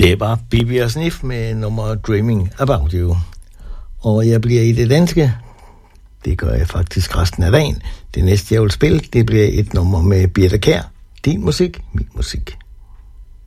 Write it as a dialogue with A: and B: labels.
A: Det var Bibi og Sniff med nummer Dreaming About You. Og jeg bliver i det danske. Det gør jeg faktisk resten af dagen. Det næste, jeg vil spille, det bliver et nummer med Birthe Kjær. Din musik, min musik.